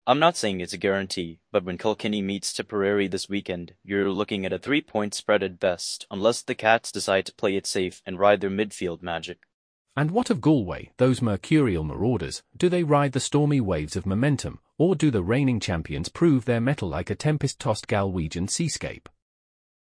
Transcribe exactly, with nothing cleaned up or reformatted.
I'm not saying it's a guarantee, but when Kilkenny meets Tipperary this weekend, you're looking at a three-point spread at best, unless the Cats decide to play it safe and ride their midfield magic. And what of Galway, those mercurial marauders? Do they ride the stormy waves of momentum, or do the reigning champions prove their mettle like a tempest-tossed Galwegian seascape?